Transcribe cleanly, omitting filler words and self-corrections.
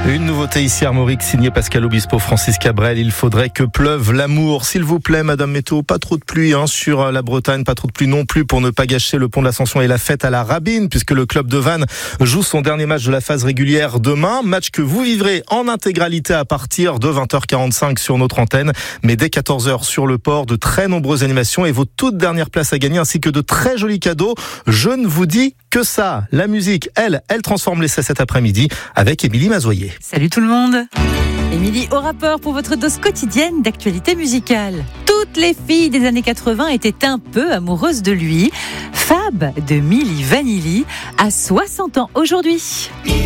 Une nouveauté ici Armorique, signée Pascal Obispo, Francis Cabrel. Il faudrait que pleuve l'amour. S'il vous plaît, Madame Météo, pas trop de pluie sur la Bretagne, pas trop de pluie non plus pour ne pas gâcher le pont de l'Ascension et la fête à la Rabine, puisque le club de Vannes joue son dernier match de la phase régulière demain. Match que vous vivrez en intégralité à partir de 20h45 sur notre antenne. Mais dès 14h sur le port, de très nombreuses animations et vos toutes dernières places à gagner, ainsi que de très jolis cadeaux. Je ne vous dis que ça. La musique, elle transforme l'essai cet après-midi avec Émilie Mazoyer. Salut tout le monde. Émilie au rapport pour votre dose quotidienne d'actualité musicale. Toutes les filles des années 80 étaient un peu amoureuses de lui. Fab de Milli Vanilli a 60 ans aujourd'hui.